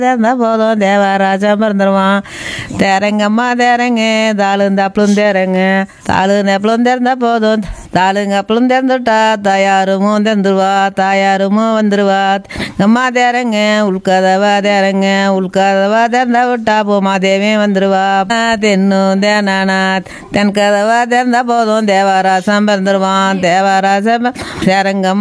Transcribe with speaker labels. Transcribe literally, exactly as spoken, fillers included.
Speaker 1: திறந்தா போதும் தேவராஜன் பிறந்துருவான். தேரங்கம்மா தேரங்க தாளுந்த அப்பளும் தேரங்க தாளுங்க அப்பளும் திறந்தா போதும் தாளுங்க அப்பளும் திறந்துட்டா தாயாருமும் திறந்துருவா தாயாருமும் வந்துருவா. அம்மா தேரங்க உள்கதவா தேரங்க உள்கதவா திறந்தா விட்டா பூமாதேவியும் வந்துருவா. தென்னும் தேனானா தென் கதவா திறந்தா போதும் தேவராசன் பிறந்துருவான் தேவராசன் தேரங்கம்மா